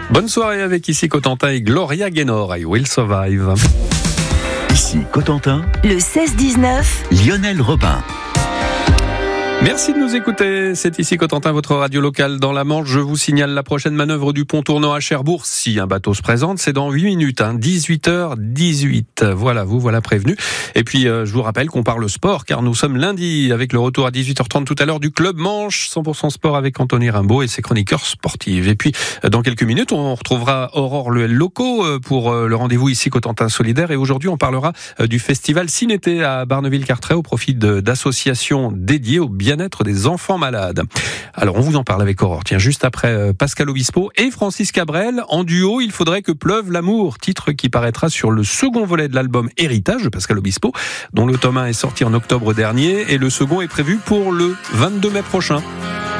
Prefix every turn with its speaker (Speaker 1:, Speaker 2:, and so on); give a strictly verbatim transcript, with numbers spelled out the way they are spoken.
Speaker 1: Bonne soirée avec ici Cotentin et Gloria Gaynor. I Will Survive.
Speaker 2: Ici Cotentin,
Speaker 3: le seize dix-neuf,
Speaker 2: Lionel Robin.
Speaker 1: Merci de nous écouter. C'est ici Cotentin, votre radio locale dans la Manche. Je vous signale la prochaine manœuvre du pont tournant à Cherbourg. Si un bateau se présente, c'est dans huit minutes, hein, dix-huit heures dix-huit. Voilà, vous voilà prévenu. Et puis, euh, je vous rappelle qu'on parle sport, car nous sommes lundi avec le retour à dix-huit heures trente tout à l'heure du Club Manche, cent pour cent sport avec Anthony Rimbaud et ses chroniqueurs sportifs. Et puis, dans quelques minutes, on retrouvera Aurore Le Loco pour le rendez-vous ici Cotentin Solidaire. Et aujourd'hui, on parlera du festival Cinété à Barneville-Carteret au profit de, d'associations dédiées au bien bien-être des enfants malades. Alors on vous en parle avec Aurore. Tiens, juste après Pascal Obispo et Francis Cabrel, en duo, Il faudrait que pleuve l'amour, titre qui paraîtra sur le second volet de l'album Héritage de Pascal Obispo, dont le tome un est sorti en octobre dernier et le second est prévu pour le vingt-deux mai prochain.